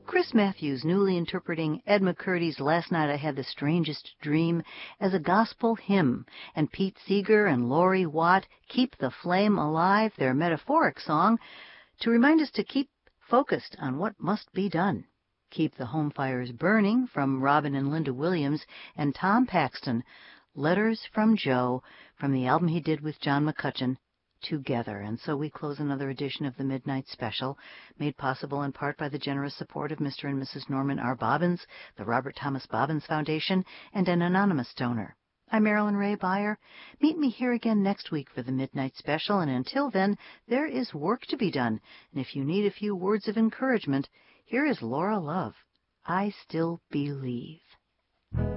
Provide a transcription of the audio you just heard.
Chris Matthews, newly interpreting Ed McCurdy's Last Night I Had the Strangest Dream as a gospel hymn, and Pete Seeger and Lori Watt, Keep the Flame Alive, their metaphoric song, to remind us to keep focused on what must be done. Keep the Home Fires Burning from Robin and Linda Williams, and Tom Paxton, Letters from Joe, from the album he did with John McCutcheon, Together. And so we close another edition of the Midnight Special, made possible in part by the generous support of Mr. and Mrs. Norman R. Bobbins, the Robert Thomas Bobbins Foundation, and an anonymous donor. I'm Marilyn Ray Beyer. Meet me here again next week for the Midnight Special, and until then, there is work to be done. And if you need a few words of encouragement, here is Laura Love. I Still Believe.